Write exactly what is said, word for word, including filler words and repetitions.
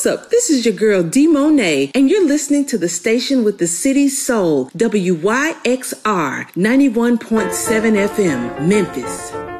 What's up? This is your girl D Monet, and you're listening to the station with the city's soul, W Y X R ninety-one point seven F M, Memphis.